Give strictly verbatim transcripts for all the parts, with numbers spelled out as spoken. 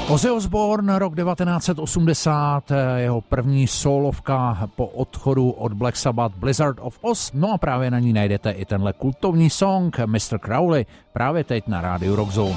Ozzy Osbourne, rok devatenáct set osmdesát, jeho první solovka po odchodu od Black Sabbath, Blizzard of Oz, no a právě na ní najdete i tenhle kultovní song mister Crowley, právě teď na rádiu Rockzone.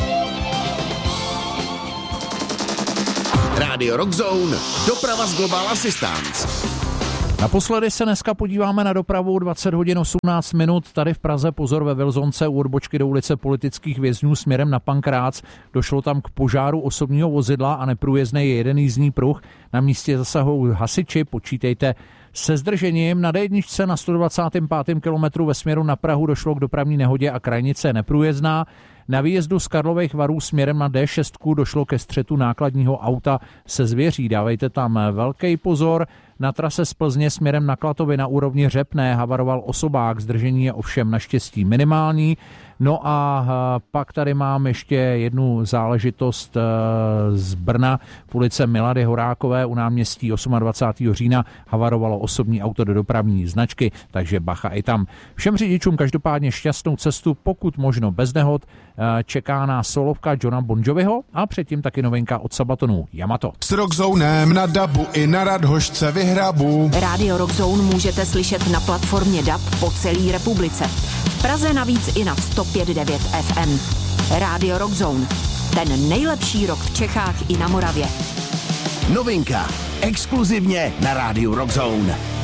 Rádio Rockzone, doprava z Global Assistance. Naposledy se dneska podíváme na dopravu dvacet hodin osmnáct minut. Tady v Praze, pozor, ve Vilzonce u odbočky do ulice Politických vězňů směrem na Pankrác. Došlo tam k požáru osobního vozidla a neprůjezdný je jeden jízdní pruh. Na místě zasahují hasiči, počítejte se zdržením. Na D jedna na sto dvacátém pátém kilometru ve směru na Prahu došlo k dopravní nehodě a krajnice je neprůjezdná. Na výjezdu z Karlových Varů směrem na D šest došlo ke střetu nákladního auta se zvěří. Dávejte tam velký pozor. Na trase z Plzně směrem na Klatovy na úrovni Řepné havaroval osobák, zdržení je ovšem naštěstí minimální. No a pak tady mám ještě jednu záležitost z Brna. V ulice Milady Horákové u náměstí dvacátého osmého října havarovalo osobní auto do dopravní značky, takže bacha i tam. Všem řidičům každopádně šťastnou cestu, pokud možno bez nehod. Čeká nás solovka Johna Bon Joviho a předtím taky novinka od Sabatonu Yamato. S Rockzonem na dabu i na Radhošce vyhrabu. Radio Rockzone můžete slyšet na platformě D A B po celé republice. V Praze navíc i na sto pět devět F M. Radio Rockzone. Ten nejlepší rock v Čechách i na Moravě. Novinka. Exkluzivně na rádiu Rockzone.